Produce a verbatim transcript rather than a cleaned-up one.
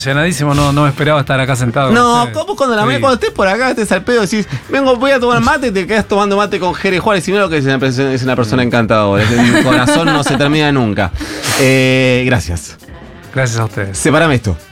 Emocionadísimo, no, no me esperaba estar acá sentado. No, ¿cómo cuando la sí. cuando estés por acá, estés al pedo, decís, vengo, voy a tomar mate y te quedas tomando mate con Jere Juárez? Y mira lo que es una persona, es una persona encantadora. El corazón no se termina nunca. Eh, gracias. Gracias a ustedes. Sepárame esto.